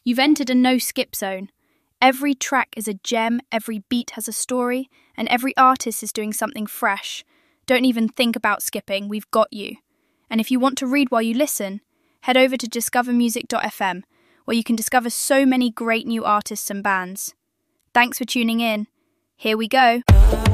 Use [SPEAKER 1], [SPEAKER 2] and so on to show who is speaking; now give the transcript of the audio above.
[SPEAKER 1] You've entered a no-skip zone. Every track is a gem, every beat has a story, and every artist is doing something fresh. Don't even think about skipping, we've got you. And if you want to read while you listen, head over to discovermusic.fm, where you can discover so many great new artists and bands. Thanks for tuning in. Here we go.